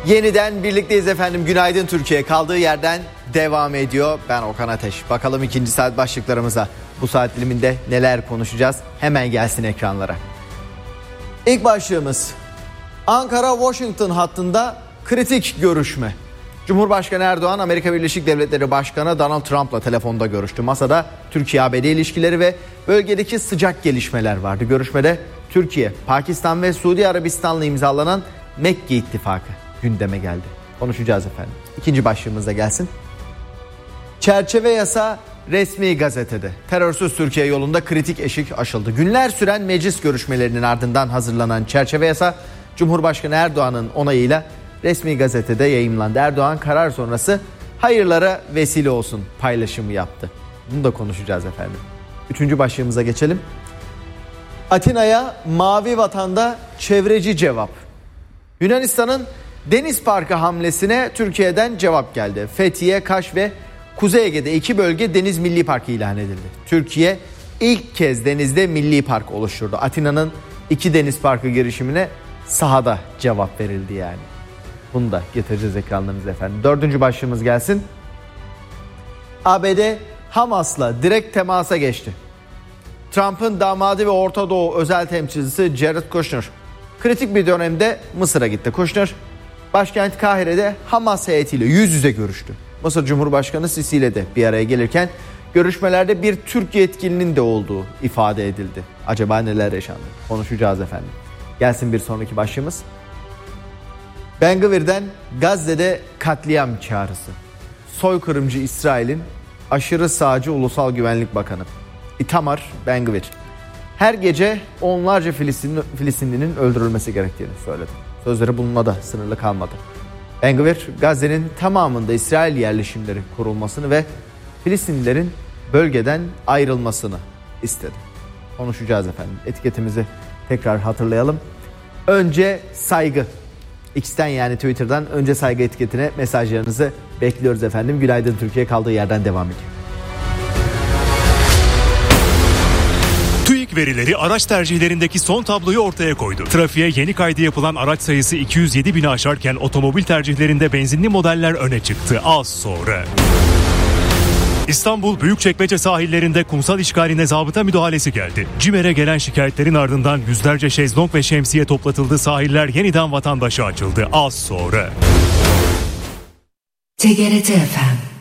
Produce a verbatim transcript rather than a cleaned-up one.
Yeniden birlikteyiz efendim. Günaydın Türkiye. Kaldığı yerden devam ediyor. Ben Okan Ateş. Bakalım ikinci saat başlıklarımıza. Bu saat diliminde neler konuşacağız? Hemen gelsin ekranlara. İlk başlığımız Ankara-Washington hattında kritik görüşme. Cumhurbaşkanı Erdoğan, Amerika Birleşik Devletleri Başkanı Donald Trump'la telefonda görüştü. Masada Türkiye-A B D ilişkileri ve bölgedeki sıcak gelişmeler vardı. Görüşmede Türkiye, Pakistan ve Suudi Arabistan'la imzalanan Mekke İttifakı gündeme geldi. Konuşacağız efendim. İkinci başlığımız da gelsin. Çerçeve yasa resmi gazetede. Terörsüz Türkiye yolunda kritik eşik aşıldı. Günler süren meclis görüşmelerinin ardından hazırlanan çerçeve yasa Cumhurbaşkanı Erdoğan'ın onayıyla resmi gazetede yayımlandı. Erdoğan karar sonrası hayırlara vesile olsun paylaşımı yaptı. Bunu da konuşacağız efendim. Üçüncü başlığımıza geçelim. Atina'ya Mavi Vatan'da çevreci cevap. Yunanistan'ın Deniz Parkı hamlesine Türkiye'den cevap geldi. Fethiye, Kaş ve Kuzey Ege'de iki bölge Deniz Milli Parkı ilan edildi. Türkiye ilk kez denizde milli park oluşturdu. Atina'nın iki deniz parkı girişimine sahada cevap verildi yani. Bunu da getireceğiz ekranlarınıza efendim. Dördüncü başlığımız gelsin. A B D Hamas'la direkt temasa geçti. Trump'ın damadı ve Orta Doğu özel temsilcisi Jared Kushner kritik bir dönemde Mısır'a gitti. Kushner başkent Kahire'de Hamas heyetiyle yüz yüze görüştü. Mısır Cumhurbaşkanı Sisi ile de bir araya gelirken görüşmelerde bir Türk yetkilinin de olduğu ifade edildi. Acaba neler yaşandı? Konuşacağız efendim. Gelsin bir sonraki başlığımız. Ben Gvir'den Gazze'de katliam çağrısı. Soykırımcı İsrail'in aşırı sağcı Ulusal Güvenlik Bakanı Itamar Ben Gvir her gece onlarca Filistinli, Filistinlinin öldürülmesi gerektiğini söyledi. Sözleri bununla da sınırlı kalmadı. Ben Gvir, Gazze'nin tamamında İsrail yerleşimleri kurulmasını ve Filistinlilerin bölgeden ayrılmasını istedi. Konuşacağız efendim. Etiketimizi tekrar hatırlayalım. Önce saygı. X'ten yani Twitter'dan önce saygı etiketine mesajlarınızı bekliyoruz efendim. Günaydın Türkiye kaldığı yerden devam ediyor. TÜİK verileri araç tercihlerindeki son tabloyu ortaya koydu. Trafiğe yeni kaydı yapılan araç sayısı iki yüz yedi bini aşarken otomobil tercihlerinde benzinli modeller öne çıktı az sonra. İstanbul Büyükçekmece sahillerinde kumsal işgaline zabıta müdahalesi geldi. CİMER'e gelen şikayetlerin ardından yüzlerce şezlong ve şemsiye toplatıldı. Sahiller yeniden vatandaşa açıldı az sonra. T G R T F M